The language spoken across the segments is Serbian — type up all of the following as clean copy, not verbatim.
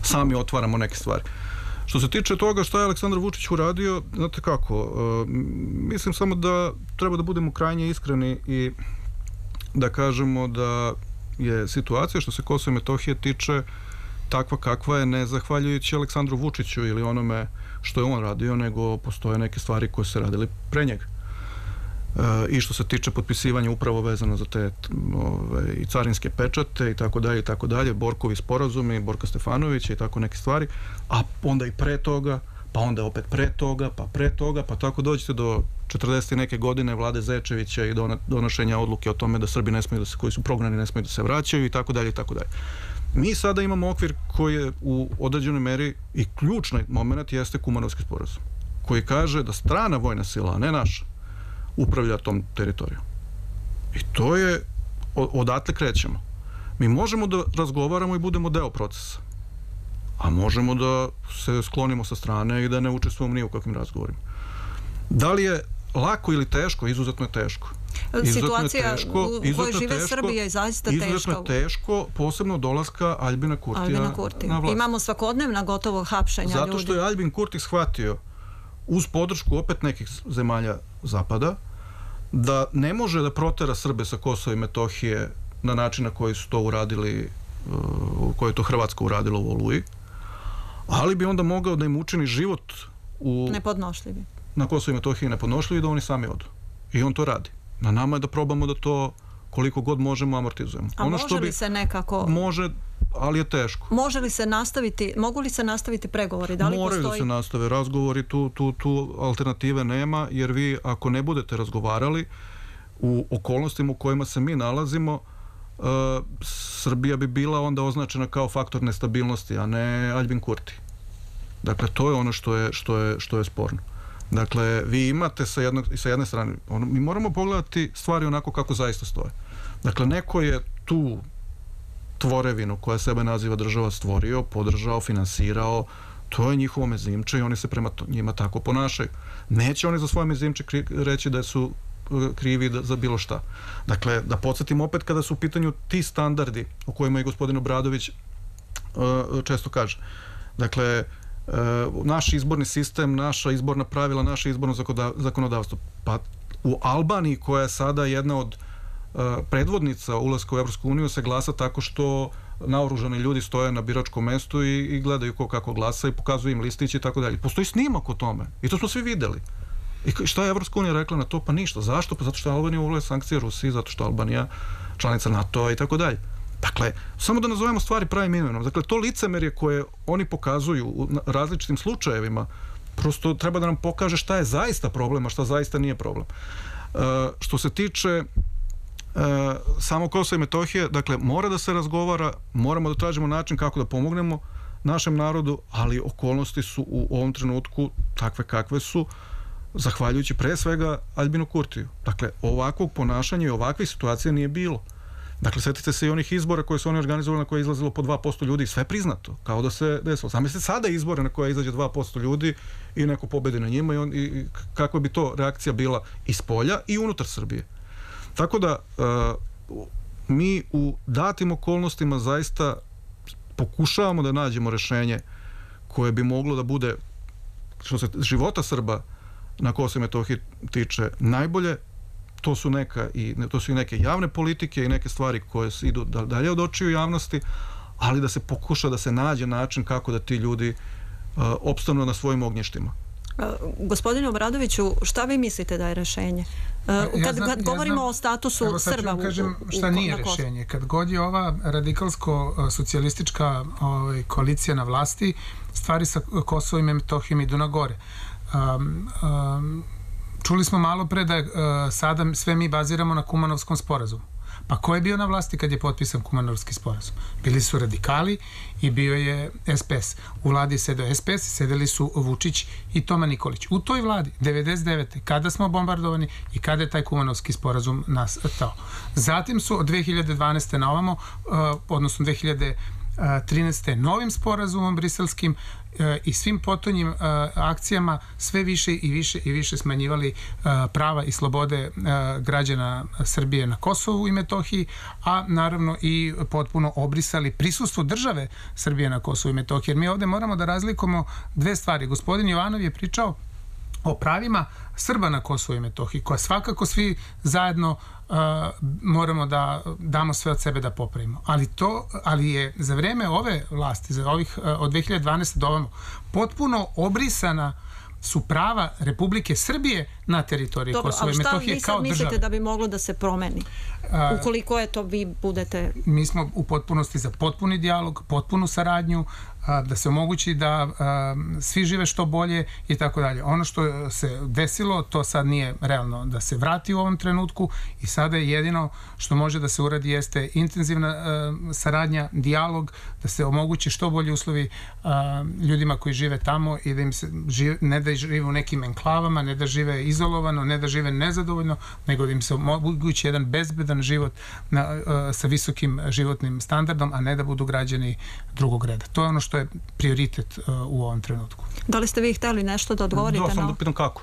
sami otvaramo neke stvari. Što se tiče toga šta je Aleksandar Vučić uradio, znate kako, mislim samo da treba da budemo krajnje iskreni i da kažemo da je situacija što se Kosova i Metohije tiče takva kakva je, ne zahvaljujući Aleksandru Vučiću ili onome što je on radio, nego postoje neke stvari koje se radili pre njega. I što se tiče potpisivanja upravo vezano za te i carinske pečate i tako dalje, Borkovi sporazumi, Borka Stefanovića i tako neke stvari, a onda i pre toga, pa onda opet pre toga, pa tako dođete do 40 neke godine vlade Zečevića i donošenja odluke o tome da Srbi ne smiju koji su prognani ne smiju da se vraćaju i tako dalje. Mi sada imamo okvir koji je u određenoj meri i ključni moment jeste Kumanovski sporazum, koji kaže da strana vojna sila, a ne naša, upravlja tom teritorijom. I to je, odatle krećemo. Mi možemo da razgovaramo i budemo deo procesa, a možemo da se sklonimo sa strane i da ne učestvujemo ni u kakvim razgovorima. Da li je lako ili teško? Izuzetno je teško. Situacija u kojoj žive Srbija je zaista teška. Izuzetno je teško, posebno dolaska Aljbina Kurtija na vlast. Imamo svakodnevna gotovo hapšenja ljudi. Zato što je Aljbin Kurti shvatio, uz podršku opet nekih zemalja Zapada, da ne može da protera Srbe sa Kosova i Metohije na način na koji su to uradili, koje je to Hrvatska uradila u Oluji, ali bi onda mogao da im učini život nepodnošljivi. Na Kosovo i Metohiji nepodnošljivi, da oni sami odu. I on to radi. Na nama je da probamo da to koliko god možemo amortizujemo. A može li se nekako... Može, ali je teško. Mogu li se nastaviti pregovori? Da li moraju postoji... da se nastave razgovori, tu alternative nema, jer vi ako ne budete razgovarali u okolnostima u kojima se mi nalazimo, Srbija bi bila onda označena kao faktor nestabilnosti, a ne Aljbin Kurti. Dakle, to je ono što je sporno. Dakle, vi imate sa jedne strane, mi moramo pogledati stvari onako kako zaista stoje. Dakle, neko je tu tvorevinu koja sebe naziva država stvorio, podržao, finansirao, to je njihovo mezimče i oni se prema njima tako ponašaju. Neće oni za svoje mezimče reći da su krivi za bilo šta. Dakle, da podsjetim opet kada su u pitanju ti standardi o kojima i gospodin Obradović često kaže. Dakle, naš izborni sistem, naša izborna pravila, naše izborno zakonodavstvo. Pa u Albaniji, koja je sada jedna od predvodnica ulaska u Evropsku uniju, se glasa tako što naoružani ljudi stoje na biračkom mestu i gledaju ko kako glasa i pokazuju im listići i tako dalje. Postoji snimak o tome i to smo svi videli. I šta je Evropska unija rekla na to? Pa ništa. Zašto? Pa zato što Albanija uvela sankcije Rusiji, zato što Albanija članica NATO-a i tako dalje. Dakle, samo da nazovemo stvari pravim imenom. Dakle, to licemerje koje oni pokazuju u različitim slučajevima, prosto treba da nam pokaže šta je zaista problem, a šta zaista nije problem. Što se tiče samo Kosova i Metohije, dakle, mora da se razgovara, moramo da tražimo način kako da pomognemo našem narodu, ali okolnosti su u ovom trenutku takve kakve su, zahvaljujući pre svega Aljbinu Kurtiju. Dakle, ovakvog ponašanja i ovakve situacije nije bilo. Dakle, setite se i onih izbora koje su oni organizovali na koje je izlazilo po 2% ljudi, sve priznato, kao da se desilo. Zamislite sada izbore na koje izađe 2% ljudi i neko pobedi na njima i kakva bi to reakcija bila iz polja i unutar Srbije. Tako da, mi u datim okolnostima zaista pokušavamo da nađemo rešenje koje bi moglo da bude, što se života Srba na Kosovu i Metohiji tiče, najbolje. To su i neke javne politike i neke stvari koje idu dalje od očiju javnosti, ali da se pokuša da se nađe način kako da ti ljudi opstanu na svojim ognjištima. Gospodine Obradoviću, šta vi mislite da je rešenje? Kad govorimo o statusu Srba... Evo sad ću vam kažem šta nije rešenje. Kad god je ova radikalsko-socijalistička koalicija na vlasti, stvari sa Kosovom i Metohijom idu na gore. Čuli smo malo pre da sada sve mi baziramo na Kumanovskom sporazumu. Pa ko je bio na vlasti kad je potpisan Kumanovski sporazum? Bili su radikali i bio je SPS. U vladi je sedeo SPS, sedeli su Vučić i Toma Nikolić. U toj vladi, 99. kada smo bombardovani i kada je taj Kumanovski sporazum nastao. Zatim su od 2012. na ovamo, odnosno 2013. novim sporazumom briselskim i svim potonjim akcijama sve više i više smanjivali prava i slobode građana Srbije na Kosovu i Metohiji, a naravno i potpuno obrisali prisustvo države Srbije na Kosovu i Metohiji. Jer mi ovde moramo da razlikujemo dve stvari. Gospodin Jovanov je pričao o pravima Srba na Kosovu i Metohiji, koja svakako svi zajedno moramo da damo sve od sebe da popravimo. Ali je za vreme ove vlasti, za ovih od 2012. do ovamo, potpuno obrisana su prava Republike Srbije na teritoriji Kosova i Metohije kao države. Dobro, ali šta vi sad mislite da bi moglo da se promeni? Ukoliko je to vi budete... Mi smo u potpunosti za potpuni dijalog, potpunu saradnju, da se omogući da svi žive što bolje i tako dalje. Ono što se desilo, to sad nije realno da se vrati u ovom trenutku i sada je jedino što može da se uradi jeste intenzivna saradnja, dijalog, da se omogući što bolji uslovi ljudima koji žive tamo i da im se ne da žive u nekim enklavama, ne da žive izolovano, ne da žive nezadovoljno, nego da im se omogući jedan bezbedan život sa visokim životnim standardom, a ne da budu građani drugog reda. To je ono što je prioritet u ovom trenutku. Da li ste vi hteli nešto da odgovorite na... Da, samo da pitam kako.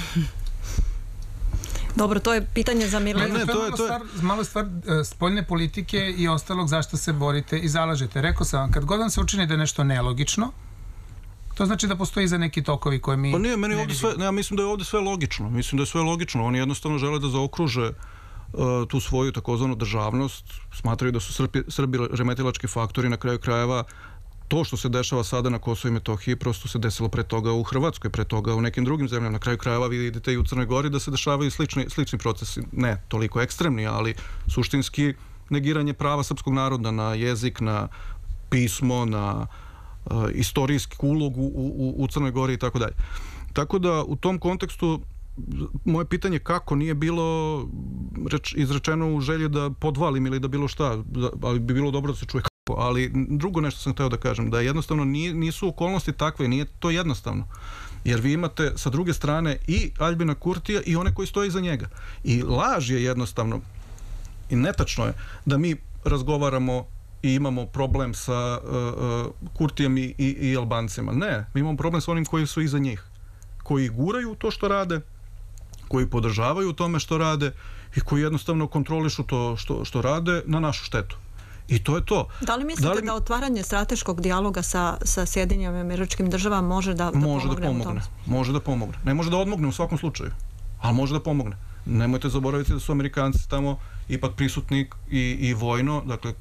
Dobro, to je pitanje za Milenu. To je malo stvar spoljne politike i ostalog zašto se borite i zalažete. Rekao sam vam, kad god vam se učini da je nešto nelogično, to znači da postoji za neki tokovi koje mi... Pa nije, meni ovdje sve, ja mislim da je ovdje sve logično. Mislim da je sve logično. Oni jednostavno žele da zaokruže tu svoju takozvanu državnost. Smatraju da su Srbi remetilački faktori, na kraju krajeva. To što se dešava sada na Kosovu i Metohiji prosto se desilo pre toga u Hrvatskoj, pre toga u nekim drugim zemljama. Na kraju krajeva vi vidite i u Crnoj Gori da se dešavaju slični procesi. Ne toliko ekstremni, ali suštinski negiranje prava srpskog naroda na jezik, na pismo, na istorijsku ulogu u Crnoj Gori i tako dalje. Tako da u tom kontekstu moje pitanje kako nije bilo izrečeno u želji da podvalim ili da bilo šta, ali bi bilo dobro da se čuje kako. Ali drugo nešto sam hteo da kažem, da jednostavno nisu okolnosti takve, nije to jednostavno. Jer vi imate sa druge strane i Aljbina Kurtija i one koji stoje iza njega. I laž je jednostavno i netačno je da mi razgovaramo i imamo problem sa Kurtijem i Albancima. Ne, mi imamo problem sa onim koji su iza njih. Koji guraju to što rade, koji podržavaju tome što rade i koji jednostavno kontrolišu to što rade na našu štetu. I to je to. Da li mislite da otvaranje strateškog dijaloga sa Sjedinjenim Američkim Državama može da pomogne? Može da pomogne. Ne može da odmogne u svakom slučaju, ali može da pomogne. Nemojte zaboraviti da su Amerikanci tamo ipak prisutni i vojno, dakle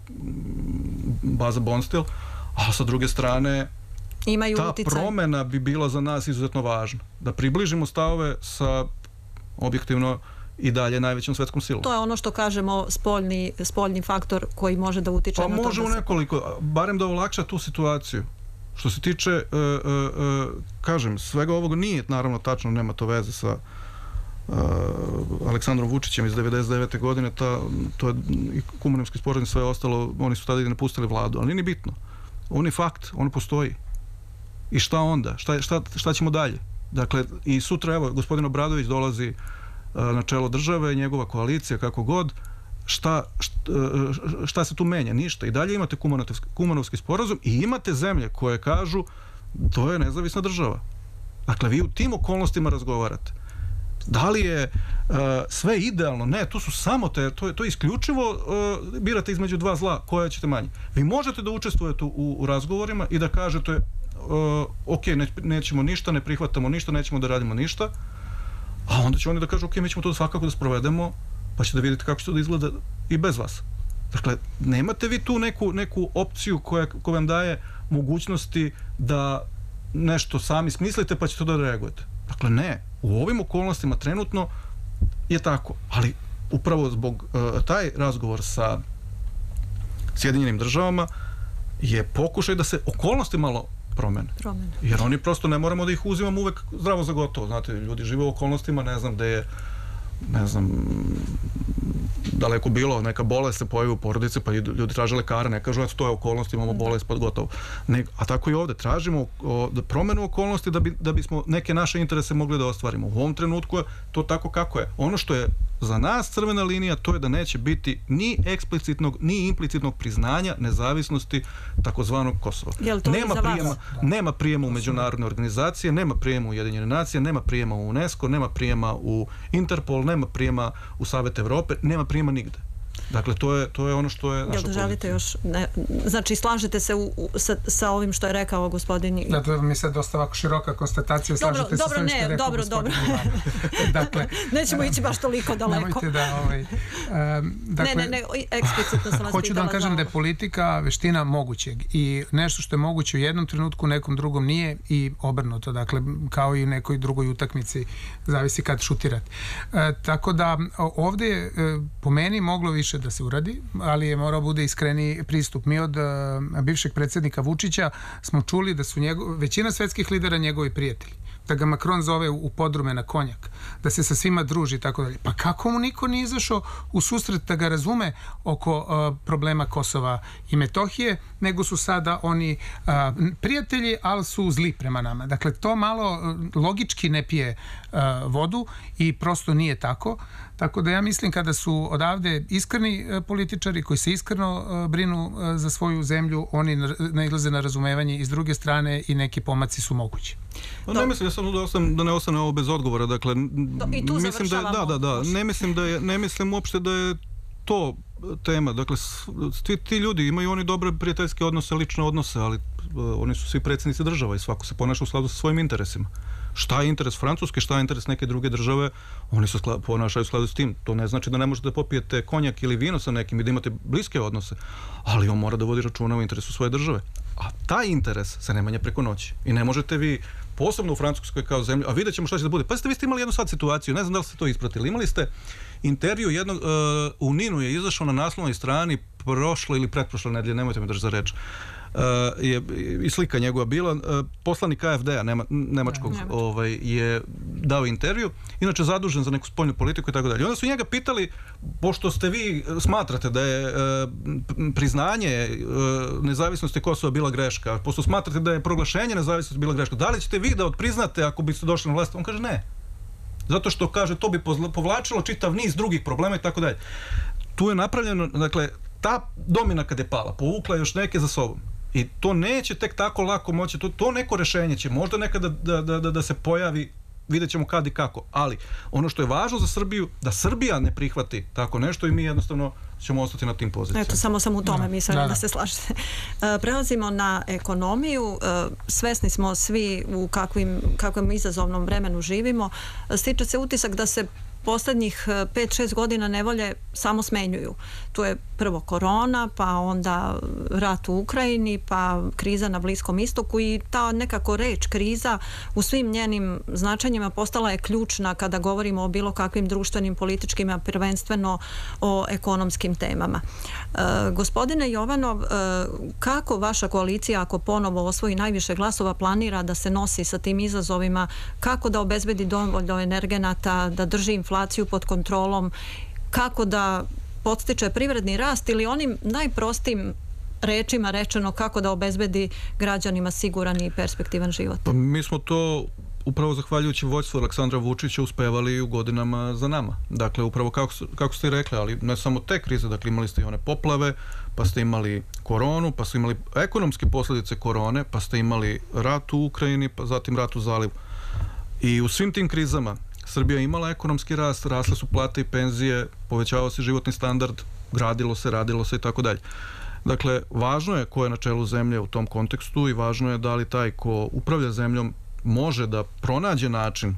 baza Bonstil, a sa druge strane ta promena bi bila za nas izuzetno važna. Da približimo stavove sa objektivno i dalje najvećom svetskom silom. To je ono što kažemo spoljni faktor koji može da utiče na to. Pa može u nekoliko, barem da olakša tu situaciju. Što se tiče, kažem, svega ovoga nije naravno tačno, nema to veze sa Aleksandrom Vučićem iz 99. godine, to je i Kumanovski sporazum i sve ostalo, oni su tada i napustili vladu, ali nije ni bitno. On je fakt, on postoji. I šta onda? Šta ćemo dalje? Dakle, i sutra, evo, gospodin Obradović dolazi na čelo države, njegova koalicija, kako god, šta se tu menja? Ništa. I dalje imate Kumanovski sporazum i imate zemlje koje kažu to je nezavisna država. Dakle, vi u tim okolnostima razgovarate. Da li je sve idealno? Ne, to su samo to isključivo birate između dva zla, koje ćete manje. Vi možete da učestvujete u razgovorima i da kažete ok, nećemo ništa, ne prihvatamo ništa, nećemo da radimo ništa, a onda će oni da kažu ok, mi ćemo to svakako da sprovedemo, pa ćete da vidite kako će to da izgleda i bez vas. Dakle, nemate vi tu neku opciju koja vam daje mogućnosti da nešto sami smislite pa ćete to da reagujete. Dakle, ne. U ovim okolnostima trenutno je tako. Ali upravo zbog taj razgovor sa Sjedinjenim Državama je pokušaj da se okolnosti malo promene. Jer oni prosto ne moramo da ih uzimamo uvek zdravo za gotovo. Znate, ljudi žive u okolnostima, ne znam gde je, ne znam, daleko bilo, neka bolest se pojavi u porodici, pa ljudi traže lekara, ne kažu, eto, to je okolnost, imamo bolest, pa gotovo. A tako i ovde, tražimo promenu okolnosti da bismo neke naše interese mogli da ostvarimo. U ovom trenutku je to tako kako je. Ono što je za nas crvena linija, to je da neće biti ni eksplicitnog, ni implicitnog priznanja nezavisnosti takozvanog Kosova. Nema prijema u međunarodne organizacije, nema prijema u Ujedinjene nacije, nema prijema u UNESCO, nema prijema u Interpol, nema prijema u Savet Evrope, nema prijema nigde. Dakle, to je ono što je naša pozicija. Želite još, znači slažete se sa ovim što je rekao gospodin... Da, to mi se dosta ovako široka konstatacija, slažete se sa ovim što je rekao gospodin Ivano. Dakle, nećemo ići baš toliko daleko. Nemojte da... Ne, eksplicitno sam vas hoću da vam kažem da je politika veština mogućeg i nešto što je moguće u jednom trenutku, u nekom drugom nije i obrnuto, dakle, kao i u nekoj drugoj utakmici, zavisi kad šutirate. Tako da, ovdje je po meni moglo više da se uradi, ali je morao bude iskreni pristup. Mi od bivšeg predsjednika Vučića smo čuli da su većina svetskih lidera njegovi prijatelji. Da ga Macron zove u podrume na konjak, da se sa svima druži i tako dalje. Pa kako mu niko nije izašao u susret da ga razume oko problema Kosova i Metohije, nego su sada oni prijatelji, ali su zli prema nama. Dakle, to malo logički ne pije vodu i prosto nije tako. Tako da ja mislim kada su odavde iskreni političari koji se iskreno brinu za svoju zemlju, oni nailaze na razumevanje i s druge strane i neki pomaci su mogući. Ne mislim da ne ostane ovo bez odgovora. Dakle, mislim da ne mislim uopšte da je to tema. Dakle, ti ljudi imaju oni dobre prijateljske odnose, lične odnose, ali oni su svi predsjednici država i svako se ponaša u skladu sa svojim interesima. Šta je interes Francuske, šta je interes neke druge države, oni se ponašaju u skladu s tim. To ne znači da ne možete popijete konjak ili vino sa nekim i da imate bliske odnose, ali on mora da vodi računa o interesu svoje države. A taj interes se ne menja preko noći. I ne možete vi, posebno u Francuskoj kao zemlju, a vidjet ćemo šta će da bude. Pa vi ste imali jednu sad situaciju, ne znam da li ste to ispratili, imali ste intervju jednog, u Ninu je izašao na naslovnoj strani prošle ili pretprošle nedelje, nemojte me držati za reč, i slika njegova bila, poslanik AfD-a nemačkog je dao intervju, inače zadužen za neku spoljnu politiku i tako dalje. Onda su njega pitali, pošto ste vi smatrate da je priznanje nezavisnosti Kosova bila greška, pošto smatrate da je proglašenje nezavisnosti bila greška, da li ćete vi da odpriznate ako biste došli na vlast? On kaže ne. Zato što kaže to bi povlačilo čitav niz drugih problema i tako dalje. Tu je napravljeno, dakle, ta domina kad je pala, povukla još neke za sobom. I to neće tek tako lako moći, to neko rešenje će možda nekada da se pojavi, vidjet ćemo kad i kako. Ali ono što je važno za Srbiju, da Srbija ne prihvati tako nešto i mi jednostavno ćemo ostati na tim pozicijama. Eto, samo sam u tome mislila da se slažete. Prelazimo na ekonomiju. Svesni smo svi u kakvom izazovnom vremenu živimo. Stiče se utisak da se posljednjih 5-6 godina nevolje samo smenjuju. Tu je prvo korona, pa onda rat u Ukrajini, pa kriza na Bliskom istoku i ta nekako reč kriza u svim njenim značenjima postala je ključna kada govorimo o bilo kakvim društvenim, političkim, a prvenstveno o ekonomskim temama. Gospodine Jovanov, kako vaša koalicija, ako ponovo osvoji najviše glasova, planira da se nosi sa tim izazovima, kako da obezbedi dovoljno energenata, da drži inflaciju pod kontrolom, kako da podstiče privredni rast ili onim najprostijim rečima rečeno kako da obezbedi građanima siguran i perspektivan život? Pa mi smo to upravo zahvaljujući vođstvu Aleksandra Vučića uspevali u godinama za nama. Dakle, upravo kako ste i rekli, ali ne samo te krize, dakle imali ste i one poplave, pa ste imali koronu, pa ste imali ekonomske posljedice korone, pa ste imali rat u Ukrajini, pa zatim rat u Zalivu. I u svim tim krizama Srbija je imala ekonomski rast, rasle su plate i penzije, povećavao se životni standard, gradilo se, radilo se i tako dalje. Dakle, važno je ko je na čelu zemlje u tom kontekstu i važno je da li taj ko upravlja zemljom može da pronađe način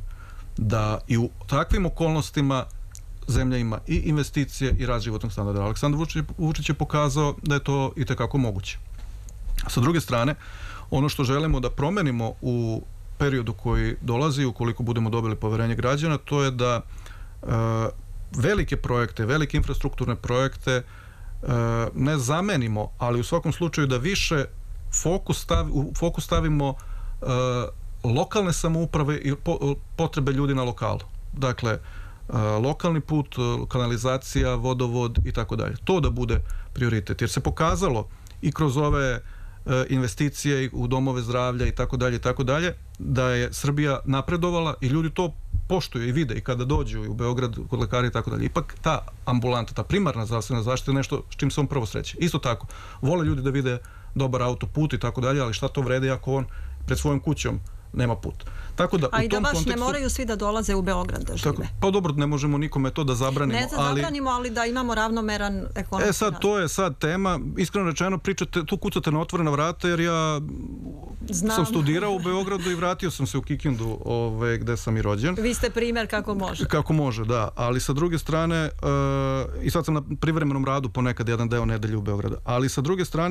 da i u takvim okolnostima zemlja ima i investicije i rast životnog standarda. Aleksandar Vučić je pokazao da je to itekako moguće. Sa druge strane, ono što želimo da promenimo u periodu koji dolazi, ukoliko budemo dobili poverenje građana, to je da velike projekte, velike infrastrukturne projekte ne zamenimo, ali u svakom slučaju da više fokus stavimo lokalne samouprave i potrebe ljudi na lokalu. Dakle, lokalni put, kanalizacija, vodovod i tako dalje. To da bude prioritet, jer se pokazalo i kroz ove investicije u domove zdravlja i tako dalje, da je Srbija napredovala i ljudi to poštuju i vide i kada dođu u Beograd kod lekara i tako dalje. Ipak ta ambulanta, ta primarna zdravstvena zaštita je nešto s čim se on prvo sreće. Isto tako, vole ljudi da vide dobar autoput i tako dalje, ali šta to vredi ako on pred svojom kućom nema put. Tako da, a u i tom da baš kontekstu, ne moraju svi da dolaze u Beograd da žive. Pa dobro, ne možemo nikome to da zabranimo. Ne da zabranimo, ali da imamo ravnomeran ekonomski sad, to je sad tema. Iskreno rečeno, tu kucate na otvorena vrata, jer ja sam studirao u Beogradu i vratio sam se u Kikindu, gde sam i rođen. Vi ste primjer kako može. Kako može, da. Ali sa druge strane, i sad sam na privremenom radu ponekad jedan deo nedelje u Beogradu, ali sa druge strane